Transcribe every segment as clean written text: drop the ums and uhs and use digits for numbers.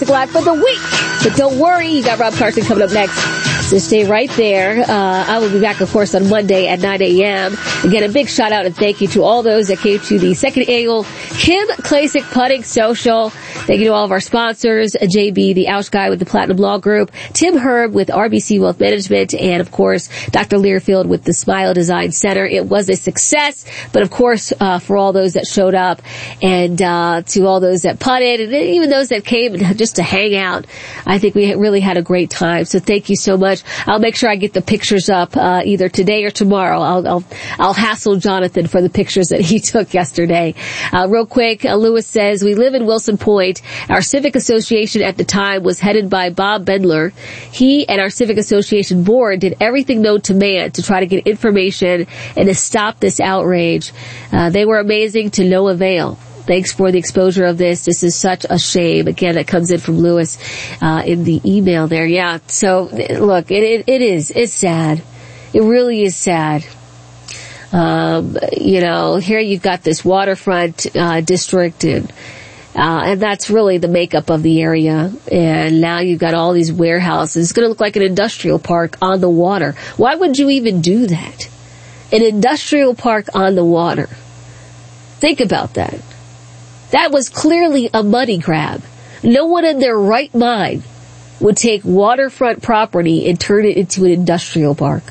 Glad for the week. But don't worry, you got Rob Carson coming up next. So stay right there. I will be back, of course, on Monday at 9 a.m. Again, a big shout out and thank you to all those that came to the second annual Kim Klacik Putting Social. Thank you to all of our sponsors, JB, the Ouch Guy with the Platinum Law Group, Tim Herb with RBC Wealth Management, and of course, Dr. Learfield with the Smile Design Center. It was a success, but of course, for all those that showed up and to all those that putted and even those that came just to hang out, I think we really had a great time. So thank you so much. I'll make sure I get the pictures up either today or tomorrow. I'll hassle Jonathan for the pictures that he took yesterday. Real quick, Lewis says, we live in Wilson Point. Our civic association at the time was headed by Bob Bendler. He and our civic association board did everything known to man to try to get information and to stop this outrage. They were amazing to no avail. Thanks for the exposure of this. This is such a shame. Again, that comes in from Lewis in the email there. Yeah. So look, it's sad. It really is sad. Here you've got this waterfront district and that's really the makeup of the area. And now you've got all these warehouses. It's going to look like an industrial park on the water. Why would you even do that? An industrial park on the water. Think about that. That was clearly a money grab. No one in their right mind would take waterfront property and turn it into an industrial park.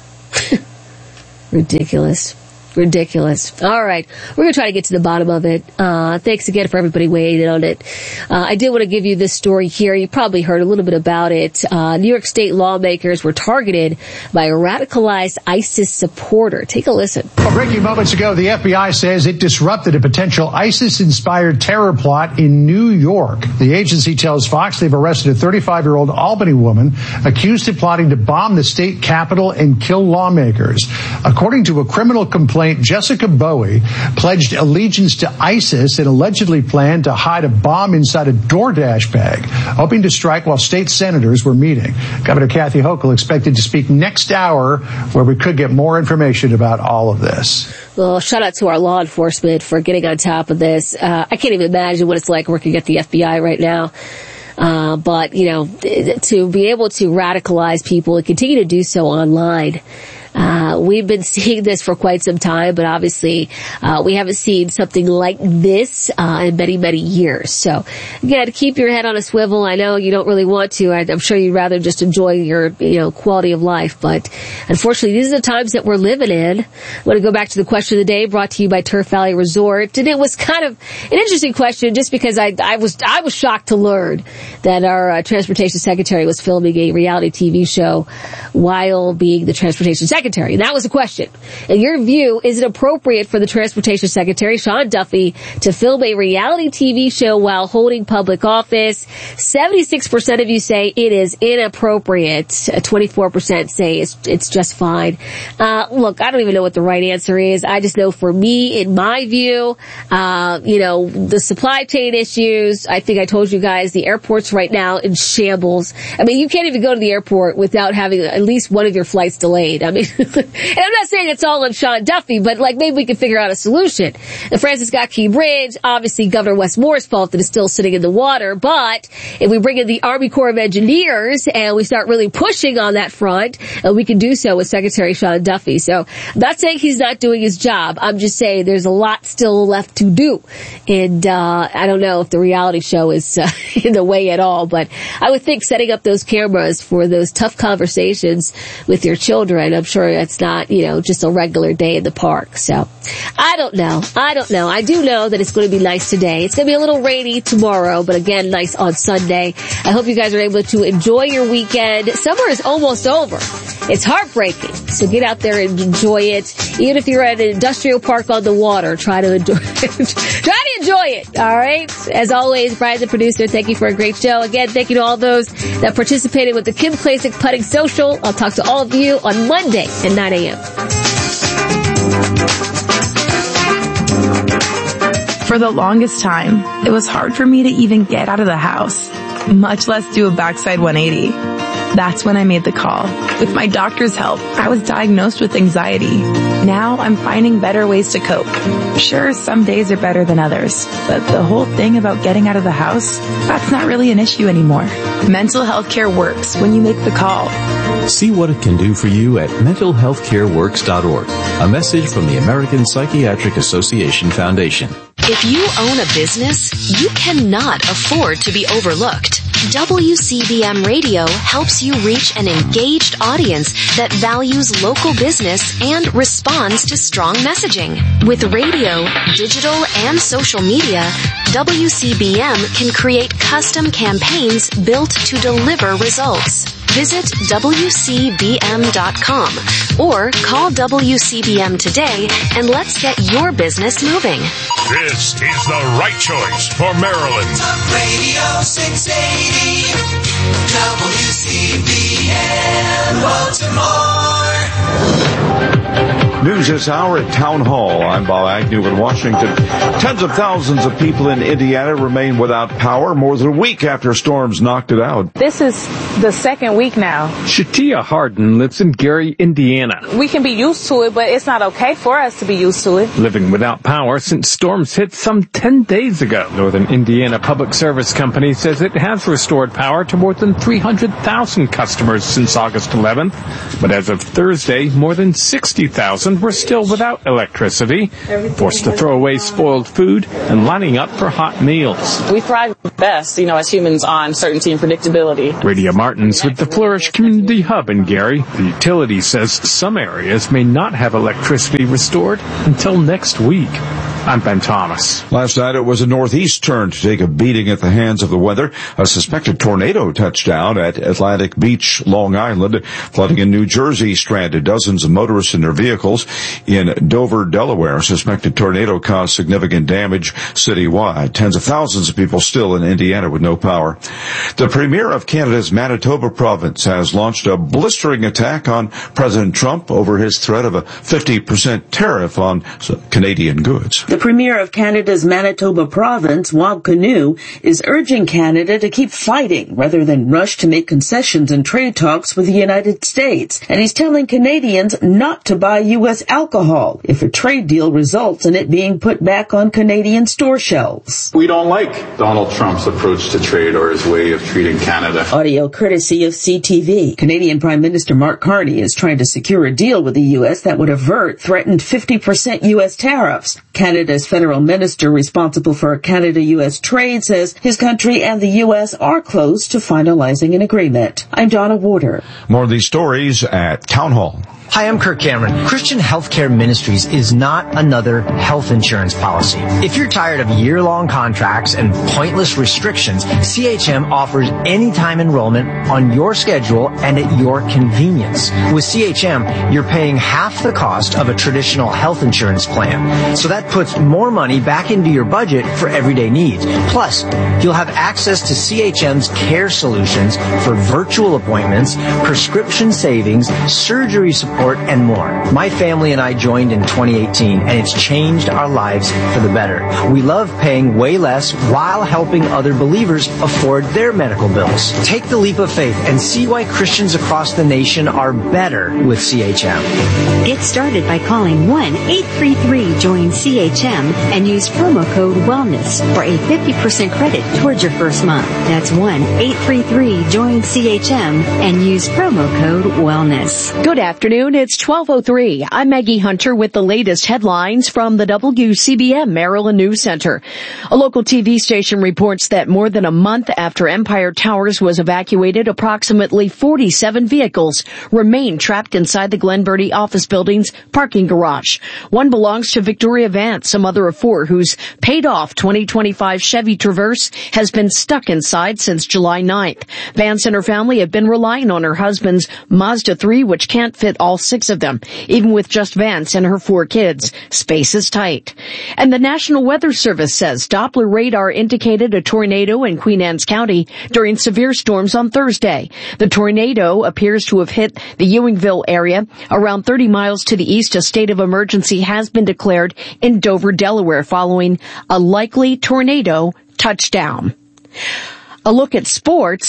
Ridiculous. All right. We're going to try to get to the bottom of it. Thanks again for everybody weighing in on it. I did want to give you this story here. You probably heard a little bit about it. New York State lawmakers were targeted by a radicalized ISIS supporter. Take a listen. Well, breaking moments ago, the FBI says it disrupted a potential ISIS-inspired terror plot in New York. The agency tells Fox they've arrested a 35-year-old Albany woman accused of plotting to bomb the state capitol and kill lawmakers. According to a criminal complaint, Jessica Bowie pledged allegiance to ISIS and allegedly planned to hide a bomb inside a DoorDash bag, hoping to strike while state senators were meeting. Governor Kathy Hochul expected to speak next hour, where we could get more information about all of this. Well, shout out to our law enforcement for getting on top of this. I can't even imagine what it's like working at the FBI right now. But, to be able to radicalize people and continue to do so online. We've been seeing this for quite some time, but obviously, we haven't seen something like this, in many, many years. So, again, keep your head on a swivel. I know you don't really want to. I'm sure you'd rather just enjoy your, quality of life. But unfortunately, these are the times that we're living in. I want to go back to the question of the day brought to you by Turf Valley Resort. And it was kind of an interesting question just because I was shocked to learn that our transportation secretary was filming a reality TV show while being the transportation secretary. And that was the question. In your view, is it appropriate for the transportation secretary, Sean Duffy, to film a reality TV show while holding public office? 76% of you say it is inappropriate. 24% say it's just fine. Look, I don't even know what the right answer is. I just know for me, in my view, the supply chain issues, I think I told you guys, the airport's right now in shambles. I mean, you can't even go to the airport without having at least one of your flights delayed. I mean, and I'm not saying it's all on Sean Duffy, but maybe we can figure out a solution. The Francis Scott Key Bridge, obviously Governor Wes Moore's fault that it's still sitting in the water, but if we bring in the Army Corps of Engineers and we start really pushing on that front, we can do so with Secretary Sean Duffy. So I'm not saying he's not doing his job. I'm just saying there's a lot still left to do. And I don't know if the reality show is in the way at all, but I would think setting up those cameras for those tough conversations with your children, I'm sure it's not, just a regular day in the park. So I don't know. I do know that it's going to be nice today. It's going to be a little rainy tomorrow, but again, nice on Sunday. I hope you guys are able to enjoy your weekend. Summer is almost over. It's heartbreaking. So get out there and enjoy it. Even if you're at an industrial park on the water, try to enjoy it. All right. As always, Brian, the producer, thank you for a great show. Again, thank you to all those that participated with the Kim Klacik Putting Social. I'll talk to all of you on Monday at 9 a.m. For the longest time, it was hard for me to even get out of the house, much less do a backside 180. That's when I made the call. With my doctor's help, I was diagnosed with anxiety. Now I'm finding better ways to cope. Sure, some days are better than others, but the whole thing about getting out of the house, that's not really an issue anymore. Mental health care works when you make the call. See what it can do for you at mentalhealthcareworks.org. A message from the American Psychiatric Association Foundation. If you own a business, you cannot afford to be overlooked. WCBM Radio helps you reach an engaged audience that values local business and responds to strong messaging. With radio, digital, and social media, WCBM can create custom campaigns built to deliver results. Visit WCBM.com or call WCBM today and let's get your business moving. This is the right choice for Maryland. Talk Radio 680, WCBM, Baltimore. News this hour at Town Hall. I'm Bob Agnew in Washington. Tens of thousands of people in Indiana remain without power more than a week after storms knocked it out. This is the second week now. Shatia Harden lives in Gary, Indiana. We can be used to it, but it's not okay for us to be used to it. Living without power since storms hit some 10 days ago. Northern Indiana Public Service Company says it has restored power to more than 300,000 customers since August 11th. But as of Thursday, more than 60,000 were still without electricity, forced to throw away spoiled food and lining up for hot meals. We thrive best, as humans on certainty and predictability. Radia Martins with the Flourish Community Hub in Gary. The utility says some areas may not have electricity restored until next week. I'm Ben Thomas. Last night it was a northeast turn to take a beating at the hands of the weather. A suspected tornado touched down at Atlantic Beach, Long Island. Flooding in New Jersey stranded dozens of motorists in their vehicles. In Dover, Delaware, a suspected tornado caused significant damage citywide. Tens of thousands of people still in Indiana with no power. The Premier of Canada's Manitoba province has launched a blistering attack on President Trump over his threat of a 50% tariff on Canadian goods. The Premier of Canada's Manitoba province, Wab Kinew, is urging Canada to keep fighting rather than rush to make concessions in trade talks with the United States. And he's telling Canadians not to buy U.S. alcohol if a trade deal results in it being put back on Canadian store shelves. We don't like Donald Trump's approach to trade or his way of treating Canada. Audio courtesy of CTV. Canadian Prime Minister Mark Carney is trying to secure a deal with the U.S. that would avert threatened 50% U.S. tariffs. Canada's federal minister responsible for Canada-U.S. trade says his country and the U.S. are close to finalizing an agreement. I'm Donna Warder. More of these stories at Town Hall. Hi, I'm Kirk Cameron. Christian Healthcare Ministries is not another health insurance policy. If you're tired of year-long contracts and pointless restrictions, CHM offers anytime enrollment on your schedule and at your convenience. With CHM, you're paying half the cost of a traditional health insurance plan. So that puts more money back into your budget for everyday needs. Plus, you'll have access to CHM's care solutions for virtual appointments, prescription savings, surgery support, and more. My family and I joined in 2018, and it's changed our lives for the better. We love paying way less while helping other believers afford their medical bills. Take the leap of faith and see why Christians across the nation are better with CHM. Get started by calling 1-833-JOIN-CHM and use promo code WELLNESS for a 50% credit towards your first month. That's 1-833-JOIN-CHM and use promo code WELLNESS. Good afternoon. It's 12:03. I'm Maggie Hunter with the latest headlines from the WCBM Maryland News Center. A local TV station reports that more than a month after Empire Towers was evacuated, approximately 47 vehicles remain trapped inside the Glen Burnie office building's parking garage. One belongs to Victoria Vance, a mother of four whose paid-off 2025 Chevy Traverse has been stuck inside since July 9th. Vance and her family have been relying on her husband's Mazda 3, which can't fit all six of them. Even with just Vance and her four kids, space is tight. And the National Weather Service says Doppler radar indicated a tornado in Queen Anne's County during severe storms on Thursday. The tornado appears to have hit the Ewingville area. Around 30 miles to the east, a state of emergency has been declared in Dover, Delaware, following a likely tornado touchdown. A look at sports.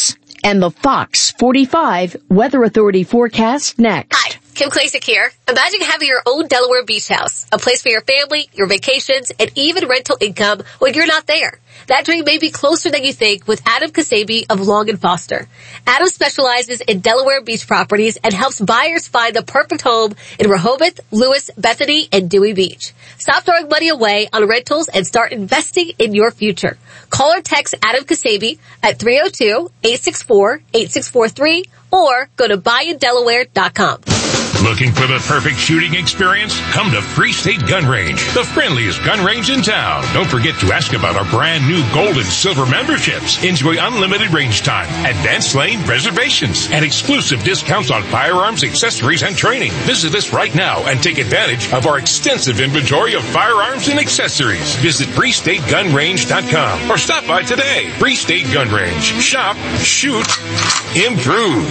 And the Fox 45 Weather Authority forecast next. Hi, Kim Klasick here. Imagine having your own Delaware beach house, a place for your family, your vacations, and even rental income when you're not there. That dream may be closer than you think with Adam Kasabi of Long & Foster. Adam specializes in Delaware beach properties and helps buyers find the perfect home in Rehoboth, Lewis, Bethany, and Dewey Beach. Stop throwing money away on rentals and start investing in your future. Call or text Adam Kasabi at 302-864-8643 or go to buyindelaware.com. Looking for the perfect shooting experience? Come to Free State Gun Range, the friendliest gun range in town. Don't forget to ask about our brand new gold and silver memberships. Enjoy unlimited range time, advanced lane reservations, and exclusive discounts on firearms, accessories, and training. Visit us right now and take advantage of our extensive inventory of firearms and accessories. Visit FreeStateGunRange.com or stop by today. Free State Gun Range. Shop, shoot, improve.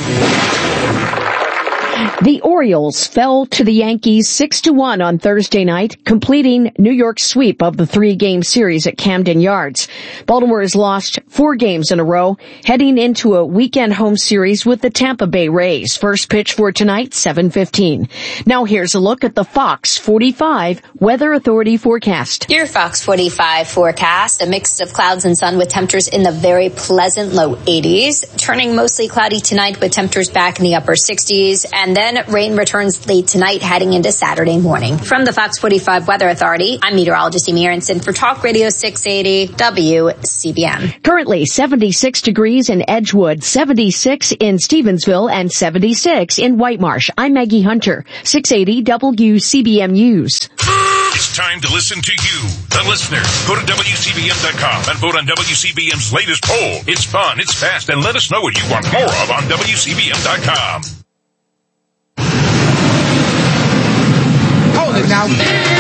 The Orioles fell to the Yankees 6-1 on Thursday night, completing New York's sweep of the 3-game series at Camden Yards. Baltimore has lost 4 games in a row, heading into a weekend home series with the Tampa Bay Rays. First pitch for tonight, 7:15. Now here's a look at the Fox 45 Weather Authority forecast. Your Fox 45 forecast, a mix of clouds and sun with temperatures in the very pleasant low 80s, turning mostly cloudy tonight with temperatures back in the upper 60s, and then rain returns late tonight heading into Saturday morning. From the Fox 45 Weather Authority, I'm meteorologist Amy Aronson for Talk Radio 680 WCBM. Currently 76 degrees in Edgewood, 76 in Stevensville, and 76 in Whitemarsh. I'm Maggie Hunter, 680 WCBM News. It's time to listen to you, the listener. Go to WCBM.com and vote on WCBM's latest poll. It's fun, it's fast, and let us know what you want more of on WCBM.com. Hold it now.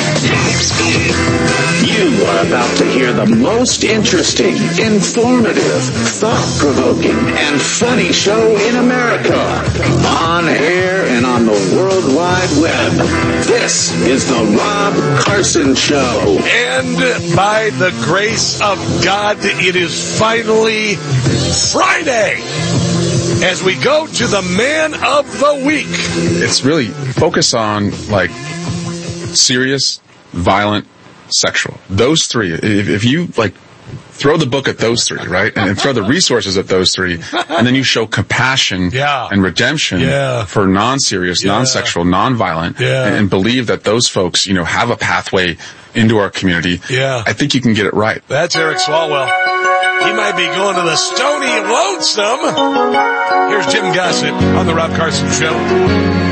You are about to hear the most interesting, informative, thought-provoking, and funny show in America. On air and on the World Wide Web. This is the Rob Carson Show. And by the grace of God, it is finally Friday. As we go to the Man of the Week. It's really focus on, like, serious, violent, sexual. Those three. If you, like, throw the book at those three, right? And throw the resources at those three, and then you show compassion and redemption for non-serious, non-sexual, non-violent, and believe that those folks, you know, have a pathway into our community. I think you can get it right. That's Eric Swalwell. He might be going to the Stony Lonesome. Here's Jim Gossett on the Rob Carson Show.